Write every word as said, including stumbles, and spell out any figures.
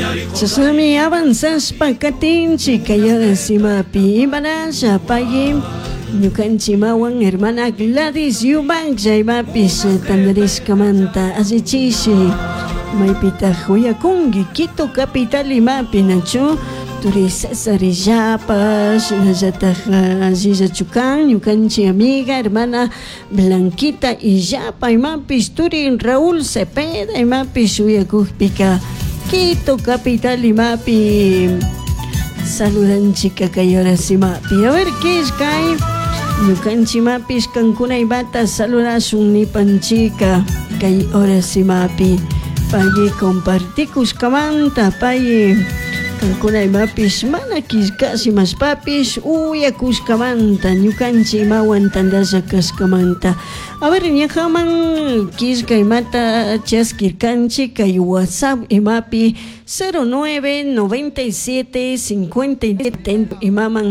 Chasami avanzas pakatinchi kayara simapi imanasha payim ñukanchimawan hermana Gladys Eubanks aymapis tandariskamanta asichishi maypita huyakungi Quito capital imapi nachu turi César Illapas nallataj Ziza Chucan ñukanchi amiga hermana Blanquita Illapa imapis turi Raúl Cepeda imapis huyakujpika Quito capital imapi saludan chica kayora simapi a ver qué es kay ñukanchi mapis kankuna ibata saludasun nipan chica kay hora simapi payi comparticus kamanta payi kankuna imapis mana kiskasi mas papis uya kuskamanta ñukanchi imawan tandasa kaskamanta a ver ñajaman kiska imata chaskirkanchi kay WhatsApp imapi cero nueve noventa y siete cincuenta y siete imaman